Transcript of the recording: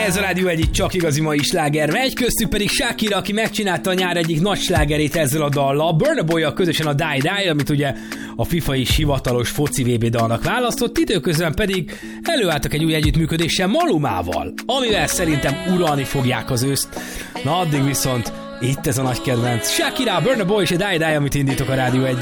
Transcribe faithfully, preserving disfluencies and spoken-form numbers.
Ez a Rádió egyik csak igazi mai sláger megy, köztük pedig Shakira, aki megcsinálta a nyár egyik nagy slágerét ezzel a dallal. Burna Boy-jal közösen a Die Die, amit ugye a FIFA is hivatalos foci vé bé dalnak választott, időközben pedig előálltak egy új együttműködéssel Malumával, amivel szerintem uralni fogják az őszt. Na addig viszont itt ez a nagy kedvenc. Shakira, Burna Boy és a Die Die, amit indítok a Rádió egyen.